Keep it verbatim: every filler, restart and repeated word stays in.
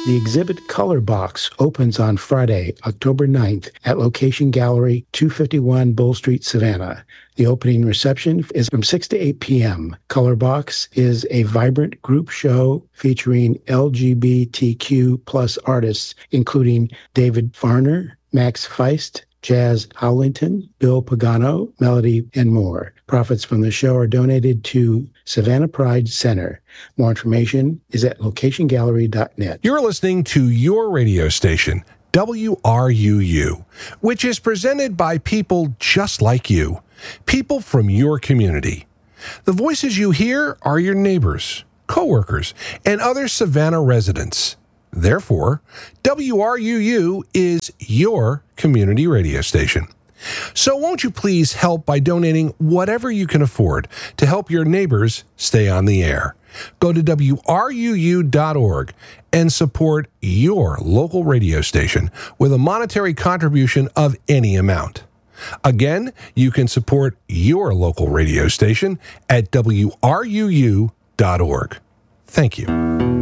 The exhibit Color Box opens on Friday, October ninth at Location Gallery, two fifty-one Bull Street, Savannah. The opening reception is from six to eight p.m. Color Box is a vibrant group show featuring L G B T Q plus artists, including David Farner, Max Feist, Jazz Howlington, Bill Pagano, Melody, and more. Profits from the show are donated to Savannah Pride Center. More information is at location gallery dot net. You're listening to your radio station, W R U U, which is presented by people just like you, people from your community. The voices you hear are your neighbors, coworkers, and other Savannah residents. Therefore, W R U U is your community radio station. So won't you please help by donating whatever you can afford to help your neighbors stay on the air? Go to W R U U dot org and support your local radio station with a monetary contribution of any amount. Again, you can support your local radio station at W R U U dot org. Thank you.